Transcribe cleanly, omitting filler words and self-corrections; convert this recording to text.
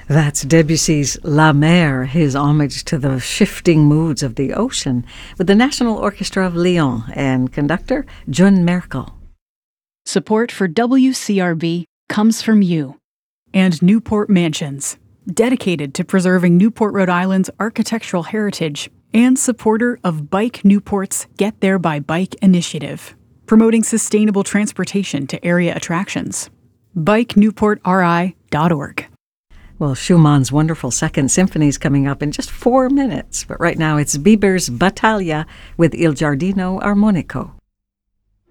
That's Debussy's La Mer, his homage to the shifting moods of the ocean, with the National Orchestra of Lyon and conductor Jun Merkel. Support for WCRB comes from you. And Newport Mansions, dedicated to preserving Newport, Rhode Island's architectural heritage, and supporter of Bike Newport's Get There by Bike initiative, promoting sustainable transportation to area attractions. BikeNewportRI.org. Well, Schumann's wonderful Second Symphony is coming up in just 4 minutes, but right now it's Bieber's Battaglia with Il Giardino Armonico.